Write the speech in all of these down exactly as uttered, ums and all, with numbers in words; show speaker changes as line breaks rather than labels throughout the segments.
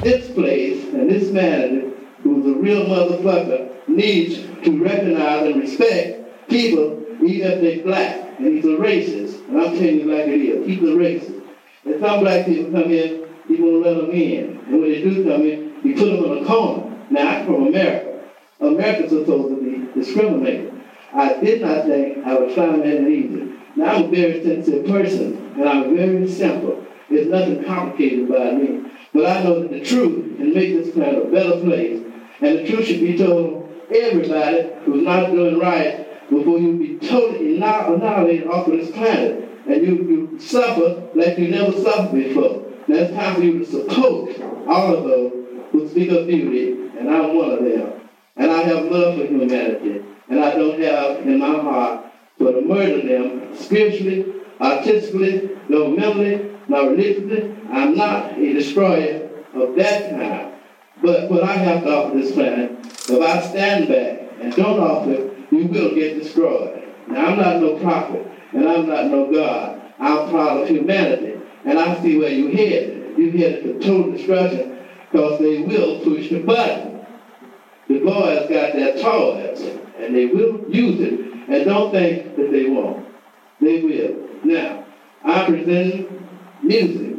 this place and this man, who's a real motherfucker, needs to recognize and respect people, even if they're black. And he's a racist. And I'm telling you like it is. He's a racist. And some black people come in, he won't let them in. And when they do come in, he put them in a corner. Now, I'm from America. America's supposed to be discriminated. I did not think I would find that easy. Now, I'm a very sensitive person, and I'm very simple. There's nothing complicated about me. But I know that the truth can make this planet a better place. And the truth should be told everybody who's not doing right before you be totally annihilated off of this planet. And you, you suffer like you never suffered before. Now it's time for you to support all of those who speak of beauty, and I'm one of them. And I have love for humanity. And I don't have in my heart for to murder them spiritually, artistically, nor mentally, nor religiously. I'm not a destroyer of that kind. But what I have to offer this planet, if I stand back and don't offer it, you will get destroyed. Now, I'm not no prophet, and I'm not no God. I'm proud of humanity, and I see where you're headed. You're headed to total destruction because they will push the button. The boys got their toys, and they will use it, and don't think that they won't. They will. Now, I'm presenting music,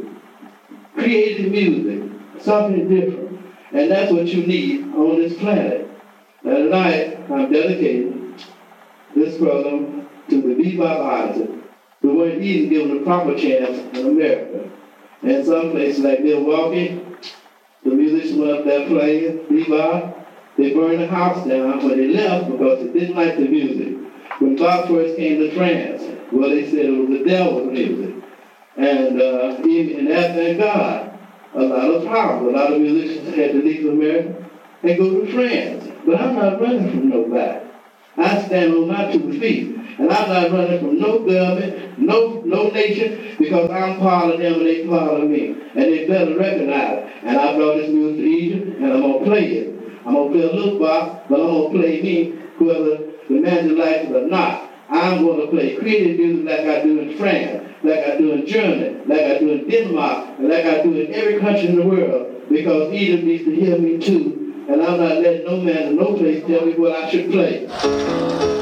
creative music, something different. And that's what you need on this planet. Now tonight, I'm dedicating this program to the bebop artists who weren't even given a proper chance in America. And some places like Milwaukee, the musicians went up there playing bebop. They burned the house down when they left because they didn't like the music. When Bob first came to France, well, they said it was the devil's music. And uh, even in that, thank God, a lot of power. A lot of musicians had to leave America and go to France. But I'm not running from nobody. I stand on my two feet. And I'm not running from no government, no no nation, because I'm part of them and they part of me. And they better recognize it. And I brought this music to Egypt, and I'm going to play it. I'm going to play a little box, but I'm going to play me, whether the man likes it or not. I'm going to play creative music like I do in France, like I do in Germany, like I do in Denmark, and like I do in every country in the world, because Egypt needs to hear me too, and I'm not letting no man in no place tell me what I should play.